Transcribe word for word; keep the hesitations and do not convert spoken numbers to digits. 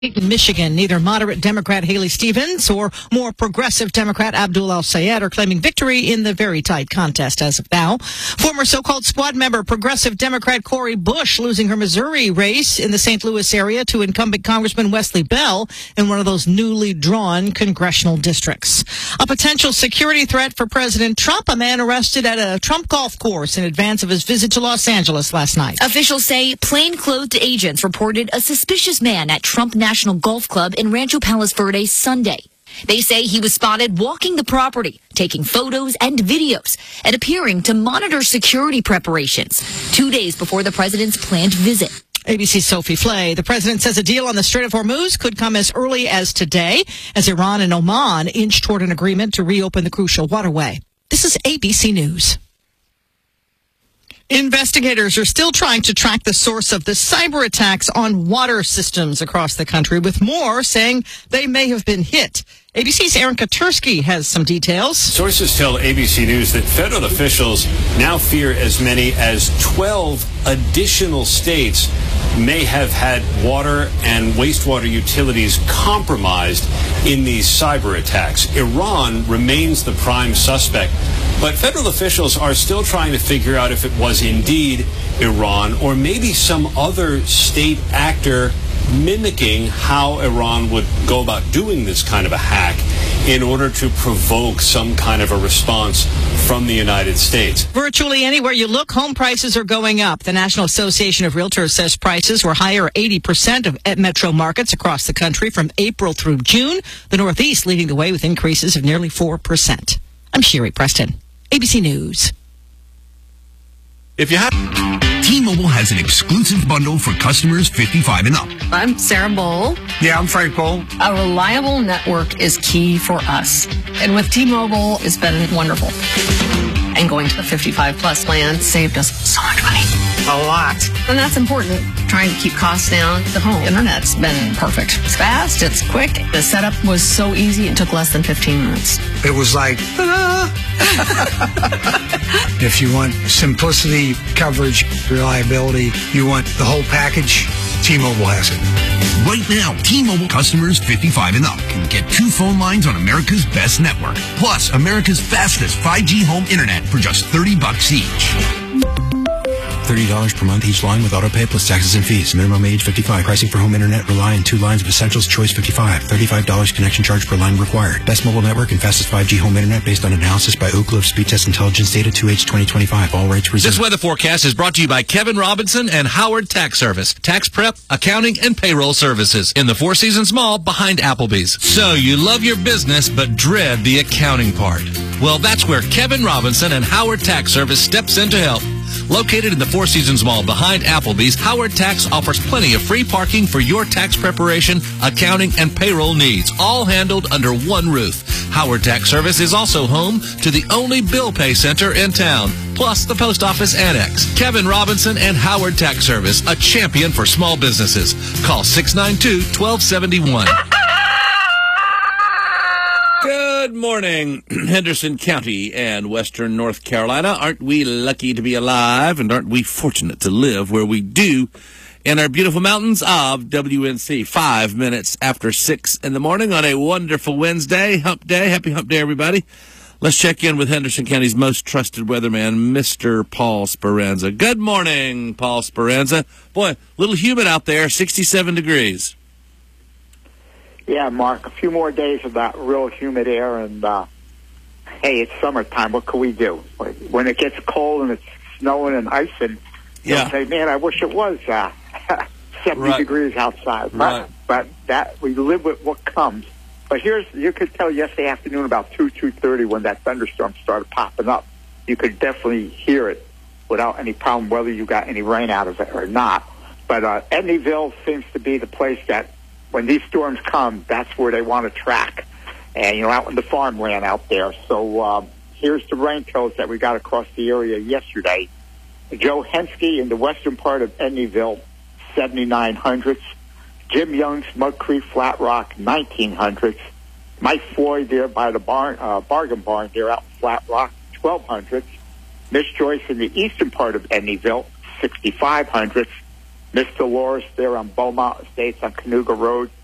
In Michigan, neither moderate Democrat Haley Stevens or more progressive Democrat Abdul El-Sayed are claiming victory in the very tight contest as of now. Former so-called squad member progressive Democrat Cori Bush losing her Missouri race in the Saint Louis area to incumbent Congressman Wesley Bell in one of those newly drawn congressional districts. A potential security threat for President Trump, a man arrested at a Trump golf course in advance of his visit to Los Angeles last night. Officials say plainclothed agents reported a suspicious man at Trump National National Golf Club in Rancho Palos Verdes Sunday. They say he was spotted walking the property, taking photos and videos, and appearing to monitor security preparations two days before the president's planned visit. A B C's Sophie Flay. The president says a deal on the Strait of Hormuz could come as early as today as Iran and Oman inch toward an agreement to reopen the crucial waterway. This is A B C News. Investigators are still trying to track the source of the cyber attacks on water systems across the country, with more saying they may have been hit. A B C's Aaron Katursky has some details. Sources tell A B C News that federal officials now fear as many as twelve additional states may have had water and wastewater utilities compromised in these cyber attacks. Iran remains the prime suspect, but federal officials are still trying to figure out if it was indeed Iran or maybe some other state actor mimicking how Iran would go about doing this kind of a hack in order to provoke some kind of a response from the United States. Virtually anywhere you look, home prices are going up. The National Association of Realtors says prices were higher eighty percent of metro markets across the country from April through June, the Northeast leading the way with increases of nearly four percent. I'm Sherry Preston, A B C News. If you have T-Mobile has an exclusive bundle for customers fifty-five and up. I'm Sarah Bowl. Yeah, I'm Frank Bowl. A reliable network is key for us. And with T-Mobile, it's been wonderful. And going to the fifty-five plus plan saved us so much money. A lot. And that's important. Trying to keep costs down. The home internet's been perfect. It's fast, it's quick. The setup was so easy, it took less than fifteen minutes. It was like, ah. If you want simplicity, coverage, reliability, you want the whole package, T-Mobile has it. Right now, T-Mobile customers fifty-five and up can get two phone lines on America's best network, plus America's fastest five G home internet for just thirty bucks each. thirty dollars per month each line with autopay plus taxes and fees. Minimum age fifty-five. Pricing for home internet rely on two lines of Essentials Choice fifty-five. thirty-five dollars connection charge per line required. Best mobile network and fastest five G home internet based on analysis by Oak Cliff Speed Test Intelligence Data two H twenty twenty-five. All rates reserved. This weather forecast is brought to you by Kevin Robinson and Howard Tax Service. Tax prep, accounting, and payroll services in the Four Seasons Mall behind Applebee's. So you love your business but dread the accounting part. Well, that's where Kevin Robinson and Howard Tax Service steps in to help. Located in the Four Seasons Mall behind Applebee's, Howard Tax offers plenty of free parking for your tax preparation, accounting, and payroll needs, all handled under one roof. Howard Tax Service is also home to the only bill pay center in town, plus the post office annex. Kevin Robinson and Howard Tax Service, a champion for small businesses. Call six nine two, one two seven one. Good morning, Henderson County and Western North Carolina. Aren't we lucky to be alive, and aren't we fortunate to live where we do in our beautiful mountains of W N C? Five minutes after six in the morning on a wonderful Wednesday, hump day. Happy hump day, everybody. Let's check in with Henderson County's most trusted weatherman, Mister Paul Speranza. Good morning, Paul Speranza. Boy, a little humid out there, sixty-seven degrees. Yeah, Mark, a few more days of that real humid air, and uh, hey, it's summertime. What can we do? When it gets cold and it's snowing and icing, yeah. you'll say, man, I wish it was uh, seventy right. degrees outside. Right. But, but that we live with what comes. But here's, you could tell yesterday afternoon about two, two thirty when that thunderstorm started popping up. You could definitely hear it without any problem, whether you got any rain out of it or not. But uh, Edneyville seems to be the place that, when these storms come, that's where they want to track. And, you know, out in the farmland out there. So uh, here's the rain totals that we got across the area yesterday. Joe Henske in the western part of Edneyville, seventy-nine hundredths. Jim Young's Mud Creek Flat Rock, nineteen hundredths. Mike Floyd there by the barn, uh, bargain barn there out in Flat Rock, twelve hundredths. Miss Joyce in the eastern part of Edneyville, sixty-five hundredths. Miss Dolores there on Beaumont Estates on Canoga Road,